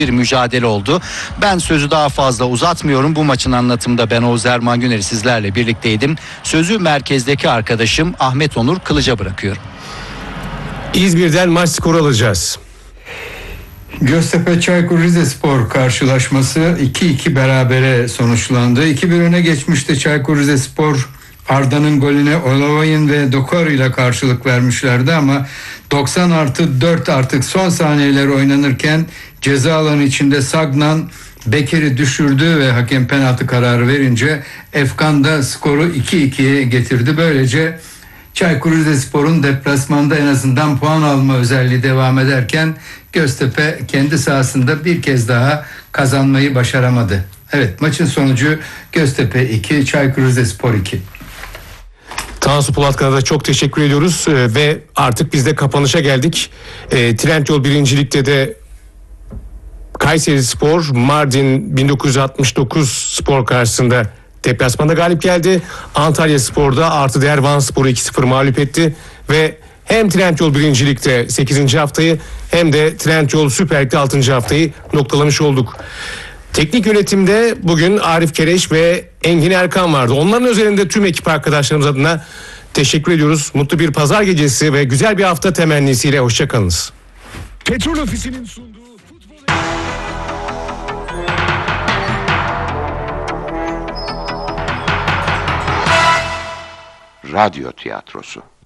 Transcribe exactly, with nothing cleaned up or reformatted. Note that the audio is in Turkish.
bir mücadele oldu. Ben sözü daha fazla uzatmıyorum. Bu maçın anlatımında ben Oğuz Erman Güner'i sizlerle birlikteydim. Sözü merkezdeki arkadaşım Ahmet Onur Kılıç'a bırakıyorum. İzmir'den maç skoru alacağız. Göztepe Çaykur Rizespor karşılaşması iki iki berabere sonuçlandı. iki bir öne geçmişti Çaykur Rizespor. Arda'nın golüne Olavay'ın ve Dokor ile karşılık vermişlerdi ama doksan artı dört artık son saniyeler oynanırken ceza alanı içinde Sagnan Bekir'i düşürdü ve hakem penaltı kararı verince Efkan da skoru iki ikiye getirdi. Böylece Çaykur Rizespor'un deplasmanda en azından puan alma özelliği devam ederken Göztepe kendi sahasında bir kez daha kazanmayı başaramadı. Evet, maçın sonucu Göztepe iki, Çaykur Rizespor iki. Tansu Polatkan'a da çok teşekkür ediyoruz ee, ve artık biz de kapanışa geldik. E, Trendyol birincilikte de Kayserispor Mardin bin dokuz yüz altmış dokuz Spor karşısında deplasmanda galip geldi. Antalyaspor'da artı değer Vanspor'u iki sıfır mağlup etti ve hem Trendyol birincilikte sekizinci haftayı hem de Trendyol Süper Lig'de altıncı haftayı noktalamış olduk. Teknik yönetimde bugün Arif Kereş ve Engin Erkan vardı. Onların üzerinde tüm ekip arkadaşlarımız adına teşekkür ediyoruz. Mutlu bir pazar gecesi ve güzel bir hafta temennisiyle hoşçakalınız. Petrol Ofisi'nin sunduğu futbol... Radyo tiyatrosu.